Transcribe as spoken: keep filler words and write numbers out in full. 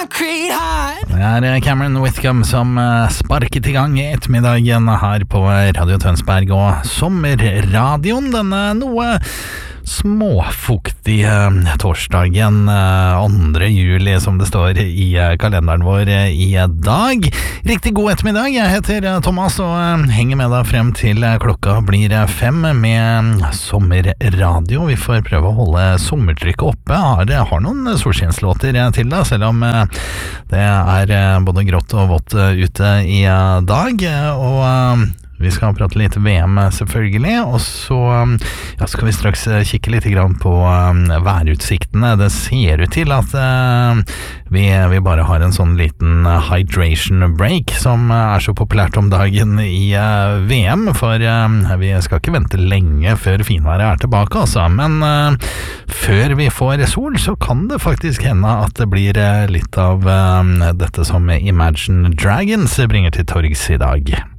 concrete heart. Det er Cameron Whitcomb som sparket i gang i ettermiddagen her på Radio Tønsberg og sommerradioen denne noe småfuktige torsdagen andre juli som det står i kalenderen vår i dag. Riktig god ettermiddag, jeg heter Thomas og henger med deg frem til klokka blir fem med sommerradio. Vi får prøve å holde sommertrykket oppe. Har, har noen solskinslåter til da, selv om det er både grått og vått ute i dag, og vi skal prate litt V M selvfølgelig, og så ja, skal vi straks kikke litt grann på um, værutsiktene. Det ser ut til at uh, vi, vi bare har en sånn liten hydration break som er så populært om dagen i uh, V M, for uh, vi skal ikke vente lenge før finværet er tilbake, altså. Men uh, før vi får sol, så kan det faktisk hende at det blir uh, litt av uh, dette som Imagine Dragons bringer til torgs i dag.